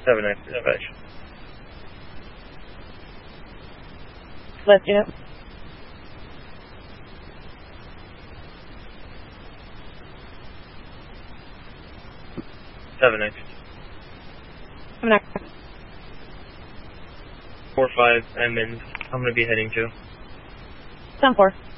Have a nice innovation. Let you know. Have a nice. I'm not. 4-5, I'm going to be heading to. 10-4.